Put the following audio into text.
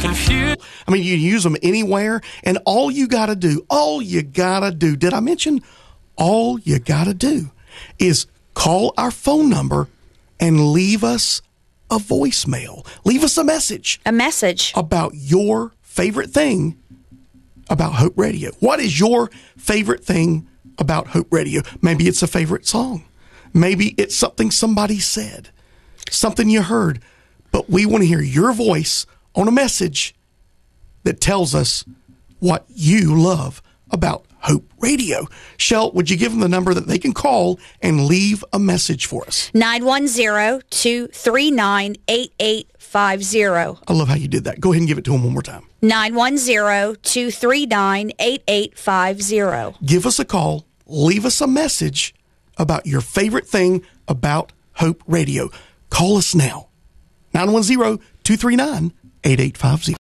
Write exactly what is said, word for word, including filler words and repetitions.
confused. I mean, you use them anywhere, and all you got to do, all you got to do, did I mention all you got to do is call our phone number and leave us a voicemail. Leave us a message. A message. About your favorite thing about Hope Radio. What is your favorite thing about Hope Radio? Maybe it's a favorite song. Maybe it's something somebody said, something you heard. But we want to hear your voice on a message that tells us what you love about Hope Radio. Shell, would you give them the number that they can call and leave a message for us? nine one zero, two three nine, eight eight five zero. I love how you did that. Go ahead and give it to them one more time. nine one zero, two three nine, eight eight five zero. Give us a call. Leave us a message about your favorite thing about Hope Radio. Call us now. nine one zero, two three nine, eight eight five zero.